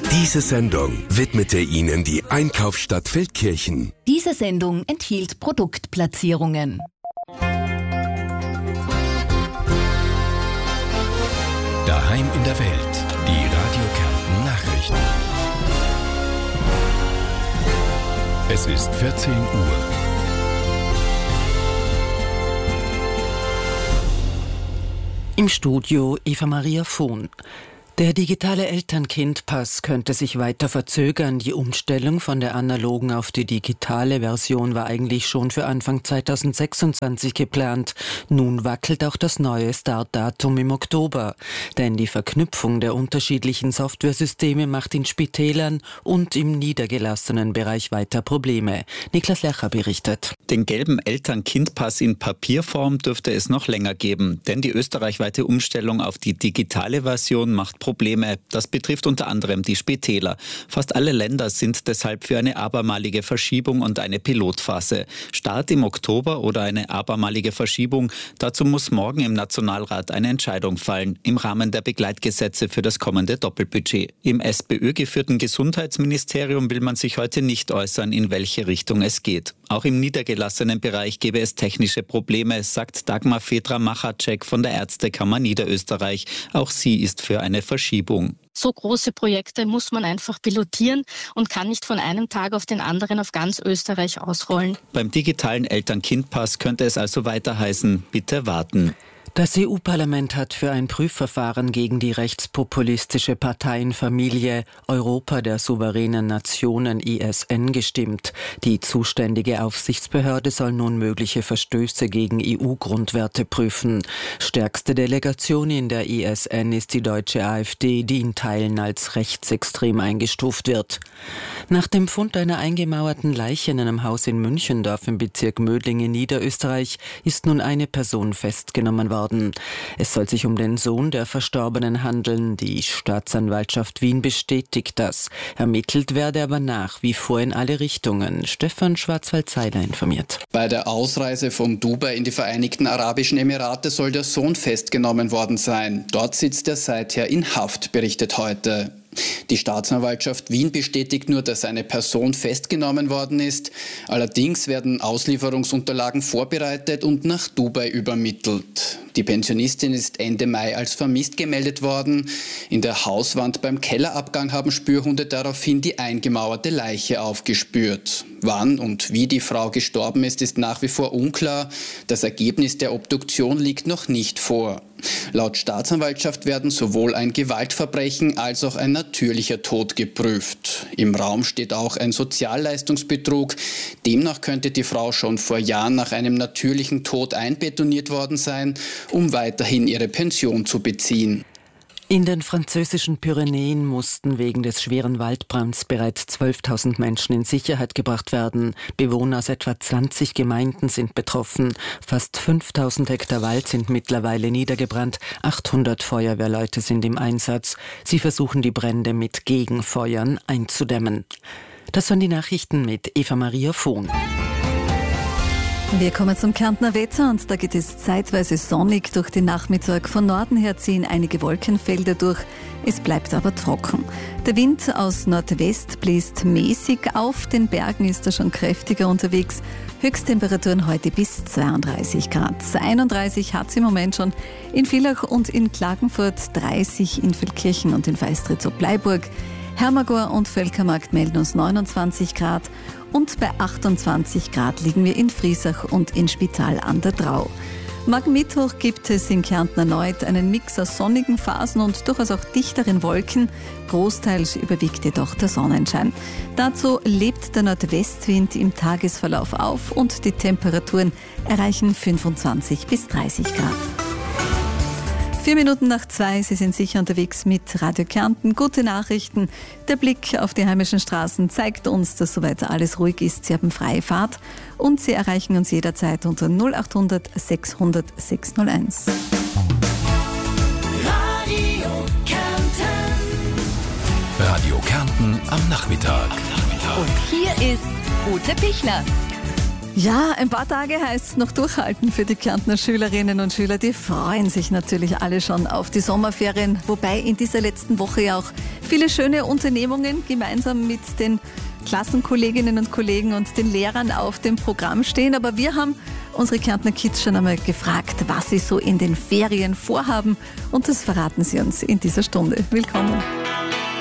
Diese Sendung widmete Ihnen die Einkaufsstadt Feldkirchen. Diese Sendung enthielt Produktplatzierungen. Daheim in der Welt. Die Radio Kärnten Nachrichten. Es ist 14 Uhr. Im Studio Eva Maria Vohn. Der digitale Eltern-Kind-Pass könnte sich weiter verzögern. Die Umstellung von der analogen auf die digitale Version war eigentlich schon für Anfang 2026 geplant. Nun wackelt auch das neue Startdatum im Oktober. Denn die Verknüpfung der unterschiedlichen Softwaresysteme macht in Spitälern und im niedergelassenen Bereich weiter Probleme. Niklas Lercher berichtet. Den gelben Eltern-Kind-Pass in Papierform dürfte es noch länger geben. Denn die österreichweite Umstellung auf die digitale Version macht Probleme. Das betrifft unter anderem die Spitäler. Fast alle Länder sind deshalb für eine abermalige Verschiebung und eine Pilotphase. Start im Oktober oder eine abermalige Verschiebung, dazu muss morgen im Nationalrat eine Entscheidung fallen, im Rahmen der Begleitgesetze für das kommende Doppelbudget. Im SPÖ-geführten Gesundheitsministerium will man sich heute nicht äußern, in welche Richtung es geht. Auch im niedergelassenen Bereich gäbe es technische Probleme, sagt Dagmar Fetra-Machacek von der Ärztekammer Niederösterreich. Auch sie ist für eine Verschiebung. So große Projekte muss man einfach pilotieren und kann nicht von einem Tag auf den anderen auf ganz Österreich ausrollen. Beim digitalen Eltern-Kind-Pass könnte es also weiter heißen, bitte warten. Das EU-Parlament hat für ein Prüfverfahren gegen die rechtspopulistische Parteienfamilie Europa der souveränen Nationen ISN gestimmt. Die zuständige Aufsichtsbehörde soll nun mögliche Verstöße gegen EU-Grundwerte prüfen. Stärkste Delegation in der ISN ist die deutsche AfD, die in Teilen als rechtsextrem eingestuft wird. Nach dem Fund einer eingemauerten Leiche in einem Haus in Münchendorf im Bezirk Mödling in Niederösterreich ist nun eine Person festgenommen worden. Es soll sich um den Sohn der Verstorbenen handeln. Die Staatsanwaltschaft Wien bestätigt das. Ermittelt werde aber nach wie vor in alle Richtungen. Stefan Schwarzwald-Seiler informiert. Bei der Ausreise von Dubai in die Vereinigten Arabischen Emirate soll der Sohn festgenommen worden sein. Dort sitzt er seither in Haft, berichtet heute. Die Staatsanwaltschaft Wien bestätigt nur, dass eine Person festgenommen worden ist. Allerdings werden Auslieferungsunterlagen vorbereitet und nach Dubai übermittelt. Die Pensionistin ist Ende Mai als vermisst gemeldet worden. In der Hauswand beim Kellerabgang haben Spürhunde daraufhin die eingemauerte Leiche aufgespürt. Wann und wie die Frau gestorben ist nach wie vor unklar. Das Ergebnis der Obduktion liegt noch nicht vor. Laut Staatsanwaltschaft werden sowohl ein Gewaltverbrechen als auch ein natürlicher Tod geprüft. Im Raum steht auch ein Sozialleistungsbetrug. Demnach könnte die Frau schon vor Jahren nach einem natürlichen Tod einbetoniert worden sein, um weiterhin ihre Pension zu beziehen. In den französischen Pyrenäen mussten wegen des schweren Waldbrands bereits 12.000 Menschen in Sicherheit gebracht werden. Bewohner aus etwa 20 Gemeinden sind betroffen. Fast 5.000 Hektar Wald sind mittlerweile niedergebrannt. 800 Feuerwehrleute sind im Einsatz. Sie versuchen, die Brände mit Gegenfeuern einzudämmen. Das waren die Nachrichten mit Eva Maria Vohn. Wir kommen zum Kärntner Wetter und da geht es zeitweise sonnig durch den Nachmittag. Von Norden her ziehen einige Wolkenfelder durch. Es bleibt aber trocken. Der Wind aus Nordwest bläst mäßig. Auf den Bergen ist er schon kräftiger unterwegs. Höchsttemperaturen heute bis 32 Grad. 31 hat es im Moment schon in Villach und in Klagenfurt, 30 in Feldkirchen und in Weistritz-Bleiburg. Hermagor und Völkermarkt melden uns 29 Grad und bei 28 Grad liegen wir in Friesach und in Spital an der Drau. Morgen Mittwoch gibt es in Kärnten erneut einen Mix aus sonnigen Phasen und durchaus auch dichteren Wolken. Großteils überwiegt jedoch der Sonnenschein. Dazu lebt der Nordwestwind im Tagesverlauf auf und die Temperaturen erreichen 25 bis 30 Grad. 4 Minuten nach 2, Sie sind sicher unterwegs mit Radio Kärnten. Gute Nachrichten. Der Blick auf die heimischen Straßen zeigt uns, dass soweit alles ruhig ist. Sie haben freie Fahrt und Sie erreichen uns jederzeit unter 0800 600 601. Radio Kärnten. Radio Kärnten am Nachmittag. Und hier ist Ute Pichler. Ja, ein paar Tage heißt es noch durchhalten für die Kärntner Schülerinnen und Schüler. Die freuen sich natürlich alle schon auf die Sommerferien, wobei in dieser letzten Woche ja auch viele schöne Unternehmungen gemeinsam mit den Klassenkolleginnen und Kollegen und den Lehrern auf dem Programm stehen. Aber wir haben unsere Kärntner Kids schon einmal gefragt, was sie so in den Ferien vorhaben. Und das verraten sie uns in dieser Stunde. Willkommen.